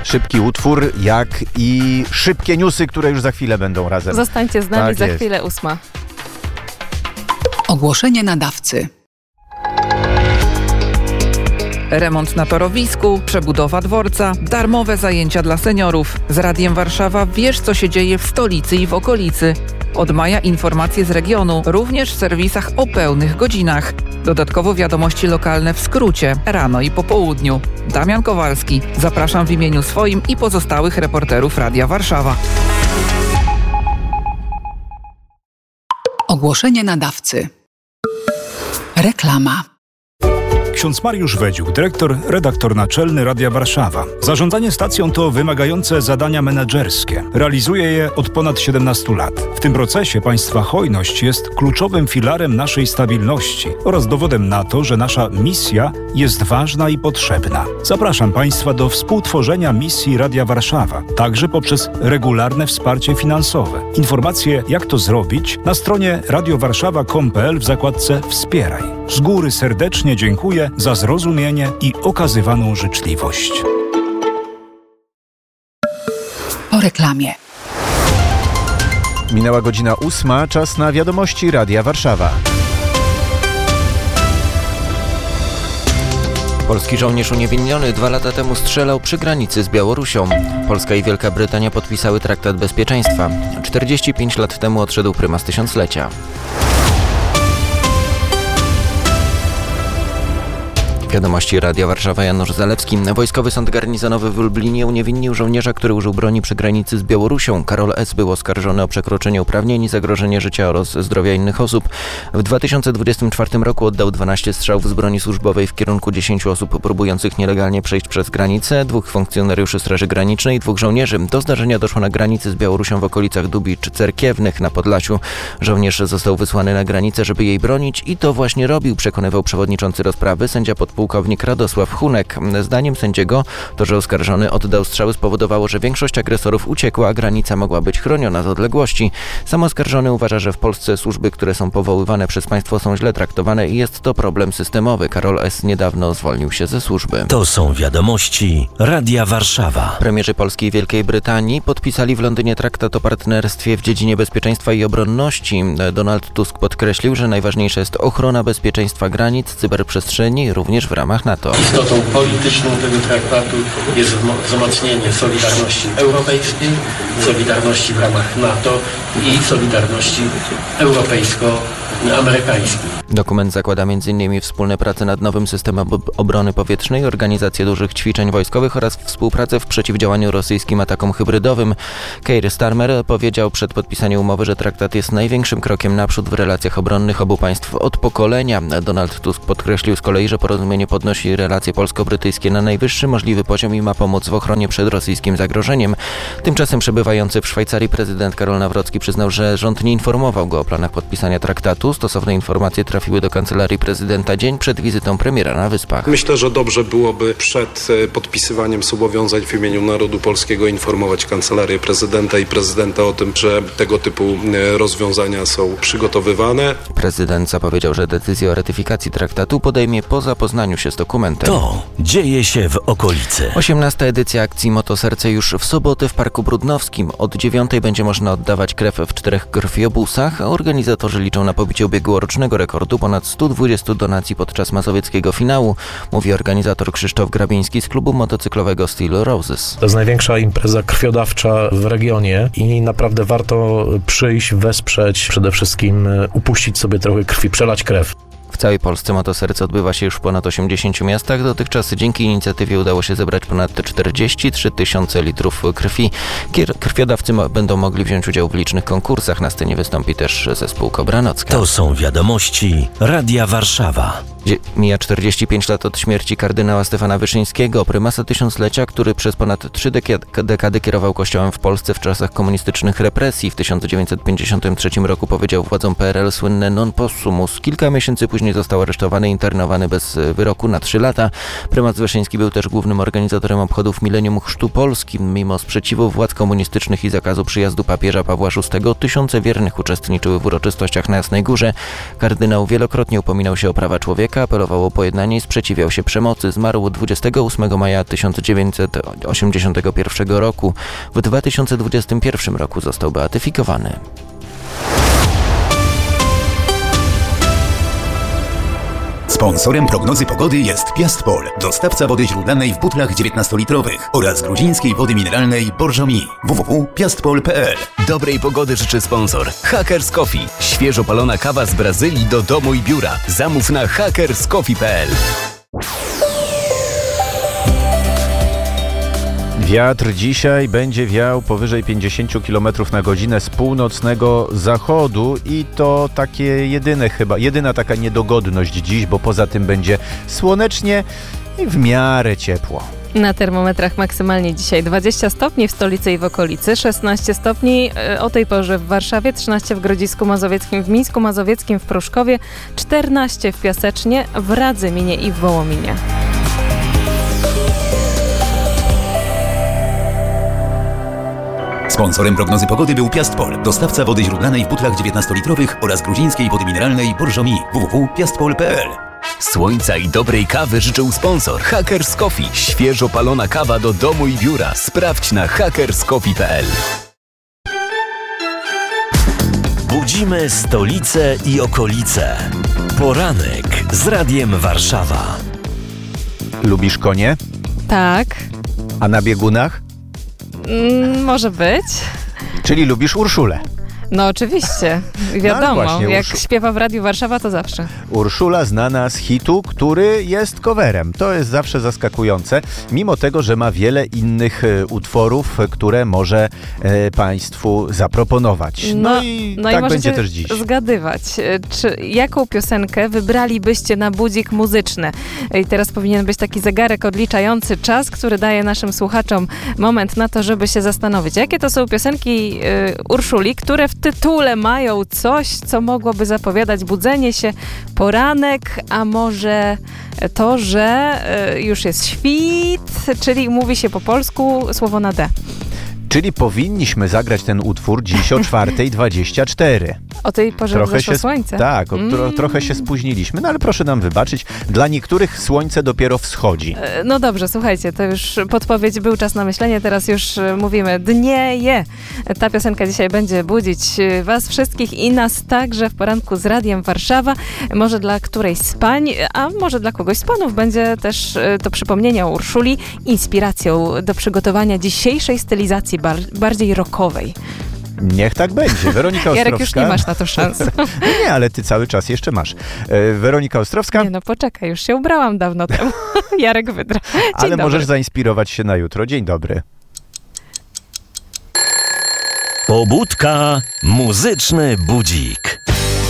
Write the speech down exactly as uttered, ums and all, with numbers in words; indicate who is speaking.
Speaker 1: szybki utwór, jak i szybkie newsy, które już za chwilę będą razem.
Speaker 2: Zostańcie z nami,
Speaker 1: tak
Speaker 2: za
Speaker 1: jest.
Speaker 2: chwilę ósma.
Speaker 3: Ogłoszenie nadawcy.
Speaker 4: Remont na torowisku, przebudowa dworca, darmowe zajęcia dla seniorów. Z Radiem Warszawa wiesz, co się dzieje w stolicy i w okolicy. Od maja informacje z regionu, również w serwisach o pełnych godzinach. Dodatkowo wiadomości lokalne w skrócie, rano i po południu. Damian Kowalski. Zapraszam w imieniu swoim i pozostałych reporterów Radia Warszawa.
Speaker 3: Ogłoszenie nadawcy. Reklama.
Speaker 5: Ksiądz Mariusz Wedziuk, dyrektor, redaktor naczelny Radia Warszawa. Zarządzanie stacją to wymagające zadania menedżerskie. Realizuje je od ponad siedemnastu lat. W tym procesie państwa hojność jest kluczowym filarem naszej stabilności oraz dowodem na to, że nasza misja jest ważna i potrzebna. Zapraszam państwa do współtworzenia misji Radia Warszawa, także poprzez regularne wsparcie finansowe. Informacje, jak to zrobić, na stronie radiowarszawa kropka com kropka pe el w zakładce Wspieraj. Z góry serdecznie dziękuję za zrozumienie i okazywaną życzliwość.
Speaker 3: Po reklamie.
Speaker 1: Minęła godzina ósma, czas na wiadomości Radia Warszawa.
Speaker 6: Polski żołnierz uniewinniony dwa lata temu strzelał przy granicy z Białorusią. Polska i Wielka Brytania podpisały traktat bezpieczeństwa. czterdzieści pięć lat temu odszedł prymas tysiąclecia. Wiadomości Radia Warszawa, Janusz Zalewski. Wojskowy Sąd Garnizonowy w Lublinie uniewinnił żołnierza, który użył broni przy granicy z Białorusią. Karol S. był oskarżony o przekroczenie uprawnień i zagrożenie życia oraz zdrowia innych osób. W dwa tysiące dwudziestym czwartym roku oddał dwanaście strzałów z broni służbowej w kierunku dziesięciu osób próbujących nielegalnie przejść przez granicę, dwóch funkcjonariuszy Straży Granicznej i dwóch żołnierzy. Do zdarzenia doszło na granicy z Białorusią w okolicach Dubicz Cerkiewnych na Podlasiu. Żołnierz został wysłany na granicę, żeby jej bronić i to właśnie robił, przekonywał przewodniczący rozprawy, sędzia podpułkownik Radosław Hunek. Zdaniem sędziego to, że oskarżony oddał strzały, spowodowało, że większość agresorów uciekła, a granica mogła być chroniona z odległości. Sam oskarżony uważa, że w Polsce służby, które są powoływane przez państwo, są źle traktowane i jest to problem systemowy. Karol S. niedawno zwolnił się ze służby.
Speaker 7: To są wiadomości Radia Warszawa.
Speaker 6: Premierzy Polski i Wielkiej Brytanii podpisali w Londynie traktat o partnerstwie w dziedzinie bezpieczeństwa i obronności. Donald Tusk podkreślił, że najważniejsza jest ochrona bezpieczeństwa granic, cyberprzestrzeni, również w ramach NATO.
Speaker 8: Istotą polityczną tego traktatu jest wzmocnienie solidarności europejskiej, solidarności w ramach NATO i solidarności europejsko-amerykańskiej.
Speaker 6: Dokument zakłada między innymi wspólne prace nad nowym systemem obrony powietrznej, organizację dużych ćwiczeń wojskowych oraz współpracę w przeciwdziałaniu rosyjskim atakom hybrydowym. Keir Starmer powiedział przed podpisaniem umowy, że traktat jest największym krokiem naprzód w relacjach obronnych obu państw od pokolenia. Donald Tusk podkreślił z kolei, że porozumienie podnosi relacje polsko-brytyjskie na najwyższy możliwy poziom i ma pomóc w ochronie przed rosyjskim zagrożeniem. Tymczasem przebywający w Szwajcarii prezydent Karol Nawrocki przyznał, że rząd nie informował go o planach podpisania traktatu. Stosowne informacje trafiły do kancelarii prezydenta dzień przed wizytą premiera na Wyspach.
Speaker 9: Myślę, że dobrze byłoby przed podpisywaniem zobowiązań w imieniu narodu polskiego informować kancelarię prezydenta i prezydenta o tym, że tego typu rozwiązania są przygotowywane.
Speaker 6: Prezydent zapowiedział, że decyzję o ratyfikacji traktatu podejmie po zapoznaniu się z dokumentem.
Speaker 7: To dzieje się w okolicy.
Speaker 6: osiemnasta edycja akcji Motoserce już w sobotę w Parku Brudnowskim. Od dziewiątej będzie można oddawać krew w czterech krwiobusach, a organizatorzy liczą na pobicie ubiegłorocznego rekordu ponad stu dwudziestu donacji podczas mazowieckiego finału, mówi organizator Krzysztof Grabiński z klubu motocyklowego Steel Roses.
Speaker 10: To jest największa impreza krwiodawcza w regionie i naprawdę warto przyjść, wesprzeć, przede wszystkim upuścić sobie trochę krwi, przelać krew.
Speaker 6: W całej Polsce Motoserce odbywa się już w ponad osiemdziesięciu miastach. Dotychczas dzięki inicjatywie udało się zebrać ponad czterdzieści trzy tysiące litrów krwi. Krwiodawcy będą mogli wziąć udział w licznych konkursach. Na scenie wystąpi też zespół Kobranocka.
Speaker 7: To są wiadomości Radia Warszawa.
Speaker 6: Mija czterdzieści pięć lat od śmierci kardynała Stefana Wyszyńskiego, prymasa tysiąclecia, który przez ponad trzy dekady kierował kościołem w Polsce w czasach komunistycznych represji. W tysiąc dziewięćset pięćdziesiątym trzecim roku powiedział władzom P R L słynne non possumus. Kilka miesięcy później został aresztowany i internowany bez wyroku na trzy lata. Prymas Wyszyński był też głównym organizatorem obchodów Milenium Chrztu Polski. Mimo sprzeciwu władz komunistycznych i zakazu przyjazdu papieża Pawła szóstego, tysiące wiernych uczestniczyły w uroczystościach na Jasnej Górze. Kardynał wielokrotnie upominał się o prawa człowieka Śląska, apelował o pojednanie i sprzeciwiał się przemocy. Zmarł dwudziestego ósmego maja tysiąc dziewięćset osiemdziesiątego pierwszego roku. W dwa tysiące dwudziestym pierwszym roku został beatyfikowany.
Speaker 2: Sponsorem prognozy pogody jest Piastpol, dostawca wody źródlanej w butlach dziewiętnastolitrowych oraz gruzińskiej wody mineralnej Borżomi. w w w kropka piastpol kropka p l.
Speaker 11: Dobrej pogody życzy sponsor Hackers Coffee. Świeżo palona kawa z Brazylii do domu i biura. Zamów na hackers coffee kropka p l.
Speaker 1: Wiatr dzisiaj będzie wiał powyżej pięćdziesiąt kilometrów na godzinę z północnego zachodu i to takie jedyne chyba, jedyna taka niedogodność dziś, bo poza tym będzie słonecznie i w miarę ciepło.
Speaker 12: Na termometrach maksymalnie dzisiaj dwadzieścia stopni w stolicy i w okolicy, szesnaście stopni o tej porze w Warszawie, trzynaście w Grodzisku Mazowieckim, w Mińsku Mazowieckim, w Pruszkowie, czternaście w Piasecznie, w Radzyminie i w Wołominie.
Speaker 2: Sponsorem prognozy pogody był Piastpol, dostawca wody źródlanej w butlach dziewiętnastolitrowych oraz gruzińskiej wody mineralnej Borżomi. w w w kropka piastpol kropka p l.
Speaker 11: Słońca i dobrej kawy życzył sponsor Hackers Coffee. Świeżo palona kawa do domu i biura. Sprawdź na hackers coffee kropka p l.
Speaker 7: Budzimy stolicę i okolice. Poranek z Radiem Warszawa.
Speaker 1: Lubisz konie?
Speaker 12: Tak.
Speaker 1: A na biegunach?
Speaker 12: Mm, może być.
Speaker 1: Czyli lubisz Urszulę?
Speaker 12: No oczywiście, wiadomo,
Speaker 1: no, właśnie,
Speaker 12: jak
Speaker 1: Urszu...
Speaker 12: śpiewa w Radiu Warszawa, to zawsze.
Speaker 1: Urszula znana z hitu, który jest coverem. To jest zawsze zaskakujące, mimo tego, że ma wiele innych e, utworów, które może e, Państwu zaproponować. No, no i
Speaker 12: no
Speaker 1: tak
Speaker 12: i
Speaker 1: będzie też dziś.
Speaker 12: Zgadywać, czy jaką piosenkę wybralibyście na budzik muzyczny. I teraz powinien być taki zegarek odliczający czas, który daje naszym słuchaczom moment na to, żeby się zastanowić, jakie to są piosenki e, Urszuli, które w tytule mają coś, co mogłoby zapowiadać budzenie się, poranek, a może to, że już jest świt, czyli mówi się po polsku słowo na D.
Speaker 1: Czyli powinniśmy zagrać ten utwór dziś o czwarta dwadzieścia cztery.
Speaker 12: O tej porze
Speaker 1: trochę
Speaker 12: wzeszło
Speaker 1: się,
Speaker 12: słońce.
Speaker 1: Tak, o, tro,
Speaker 12: mm.
Speaker 1: trochę się spóźniliśmy, no ale proszę nam wybaczyć, dla niektórych słońce dopiero wschodzi.
Speaker 12: No dobrze, słuchajcie, to już podpowiedź, był czas na myślenie, teraz już mówimy dnieje. Ta piosenka dzisiaj będzie budzić was wszystkich i nas także w poranku z Radiem Warszawa. Może dla którejś z pań, a może dla kogoś z panów będzie też to przypomnienie o Urszuli, inspiracją do przygotowania dzisiejszej stylizacji bar- bardziej rockowej.
Speaker 1: Niech tak będzie. Weronika Ostrowska.
Speaker 12: Jarek, już nie masz na to szans.
Speaker 1: No nie, ale ty cały czas jeszcze masz. E, Weronika Ostrowska.
Speaker 12: Nie, no poczekaj, już się ubrałam dawno temu. Jarek Wydra. Dzień
Speaker 1: ale
Speaker 12: dobry.
Speaker 1: możesz zainspirować się na jutro. Dzień dobry.
Speaker 7: Pobudka, muzyczny budzik.